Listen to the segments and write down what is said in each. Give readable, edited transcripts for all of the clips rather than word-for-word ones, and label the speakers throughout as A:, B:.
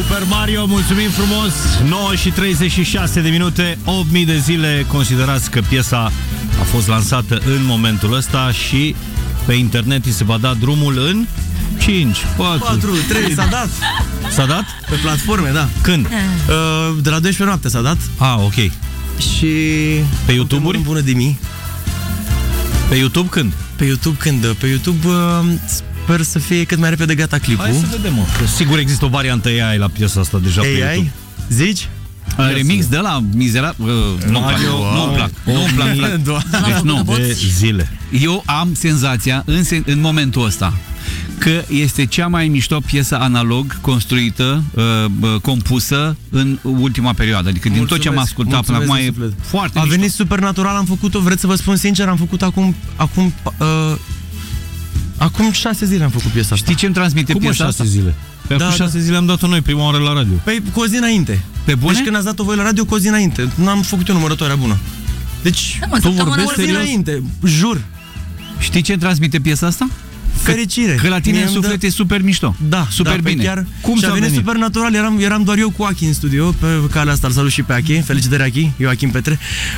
A: Super Mario, mulțumim frumos. 9 și 36 de minute, 8000 de zile. Considerați că piesa a fost lansată în momentul ăsta și pe internet îi se va da drumul în 5, 4,
B: 3, s-a dat.
A: S-a dat?
B: Pe platforme, da.
A: Când?
B: De la 12 noapte s-a dat.
A: Ok.
B: Și
A: pe YouTube-uri?
B: Bună de mii.
A: Pe YouTube când?
B: Pe YouTube când? Pe YouTube sper să fie cât mai repede gata clipul.
A: Hai să vedem, mă. Sigur există o variantă AI la piesa asta deja pe YouTube.
B: Zici?
C: Remix de la Mizerabil. Nu-mi plac. Nu-mi plac. Deci nu.
A: De zile.
C: Eu am senzația în momentul ăsta că este cea mai mișto piesă analog construită, compusă în ultima perioadă. Adică din tot ce am ascultat până acum e foarte
B: mișto.
C: A
B: venit Supernatural, am făcut-o, vreți să vă spun sincer, am făcut acum 6 zile am făcut piesa asta.
C: Știi ce îmi transmite piesa asta?
A: 6 zile? Pe acum 6 zile am dat-o noi prima oară la radio.
B: Păi cu o zi înainte.
C: Pe bune?
B: Deci când ați dat-o voi la radio, cu o zi înainte. N-am făcut eu numărătoarea bună. Deci,
A: tu vorbești serios?
B: Înainte, jur.
C: Știi ce transmite piesa asta?
B: Fericire.
C: Că la tine în suflet e super mișto.
B: Da,
C: super bine.
B: Chiar,
A: cum
B: și
A: a venit
B: Supernatural, eram doar eu cu Achi în studio, pe calea asta, îl salut și pe Achi. Felicitări Achi, Joachim Petre.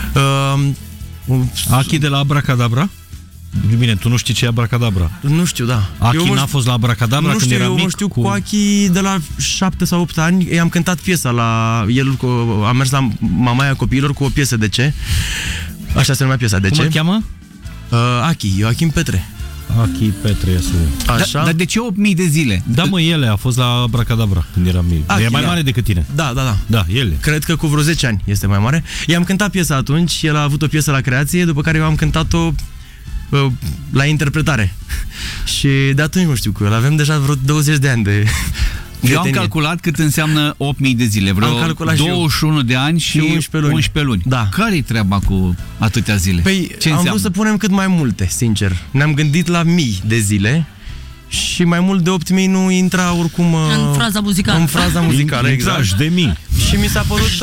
A: Achi de la Abracadabra? Bine, tu nu știi ce e Abracadabra.
B: Nu știu, da.
A: Achi n-a fost la Abracadabra când era mic?
B: Nu știu, cu Achi de la 7 sau 8 ani. I-am cântat piesa la... El a mers la Mamaia Copiilor cu o piesă de ce. Așa se numea piesa de ce.
A: Cum îl cheamă?
B: Achi, Joachim Petre.
A: Achi Petre,
B: așa.
C: Dar de ce 8000 de zile?
A: Da, mă, ele a fost la Abracadabra când era mic. E mai mare decât tine.
B: Da.
A: Da, ele.
B: Cred că cu vreo 10 ani este mai mare. I-am cântat piesa atunci, el a avut o piesă la creație, după care eu am cântat-o la interpretare. Și de atunci nu știu cu el. Avem deja vreo 20 de ani de...
C: Eu am calculat cât înseamnă 8000 de zile, vreo 21 de ani și 11 luni.
B: Da.
C: Care-i treaba cu atâtea zile?
B: Păi am vrut să punem cât mai multe, sincer. Ne-am gândit la mii de zile și mai mult de 8000 nu intra oricum
D: în fraza muzicală.
B: În fraza muzicală, exact.
A: De mii.
B: Și mi s-a părut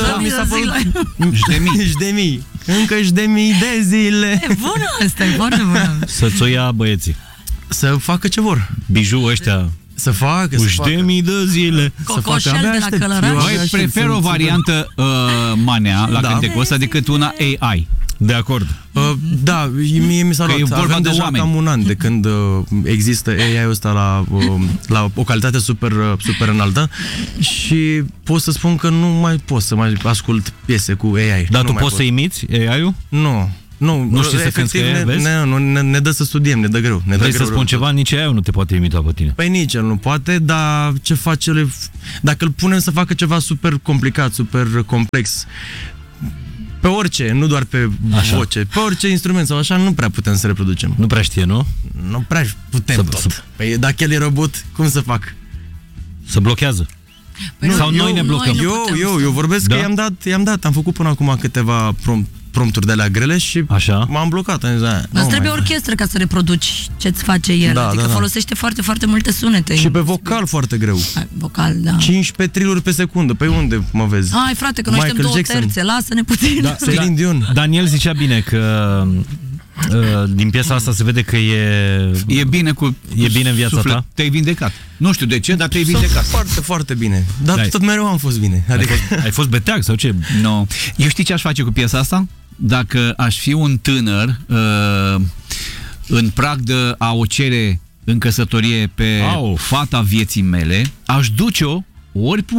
B: de mii. Încă de mii de zile.
D: E bună asta, e foarte bună.
A: Să-ți o ia băieții.
B: Să facă ce vor.
A: Bijou ăștia.
B: Să facă,
A: de mii de zile.
D: Cocoșel de la Călăraș.
C: Mai prefer o variantă manea la cântecul ăsta decât una AI.
A: De acord.
B: Da, mie mi s-a luat. Avem deja cam un an de când există AI-ul ăsta la o calitate super înaltă și pot să spun că nu mai pot să mai ascult piese cu AI.
A: Dar tu poți să imiți AI-ul?
B: Nu
A: știi să cânti AI, vezi?
B: Ne dă să studiem, ne dă greu.
A: Vrei să spun ceva? Nici AI-ul nu te poate imita pe tine.
B: Păi nici el nu poate, dar ce face ele... Dacă îl punem să facă ceva super complicat, super complex, pe orice, nu doar pe voce, pe orice instrument sau așa, nu prea putem să reproducem.
A: Nu prea știe, nu?
B: Nu prea putem Păi dacă el e robot, cum să fac?
A: Să blochează.
D: Păi
A: sau noi ne blocăm.
B: Eu vorbesc că i-am dat, am făcut până acum câteva prompturi de alea grele și m-am blocat.
D: Îți trebuie orchestră ca să reproduci ce-ți face el. Adică folosește foarte, foarte multe sunete.
B: Și pe vocal foarte greu.
D: Vocal, da.
B: 15 triluri pe secundă. Păi unde mă vezi?
D: Hai, frate, că noi suntem 2 terțe. Lasă-ne puțin.
B: Celine Dion.
A: Daniel zicea bine că din piesa asta se vede că
C: e bine
A: în viața
C: suflet.
A: ta.
C: Te-ai vindecat. Nu știu de ce, dar te-ai vindecat.
B: Foarte, foarte bine. Dar tot mereu am fost bine.
A: Adică... Ai fost beteag sau ce?
C: No. Eu știi ce aș face cu piesa asta? Dacă aș fi un tânăr în prag de a o cere în căsătorie pe fata vieții mele, aș duce-o ori pe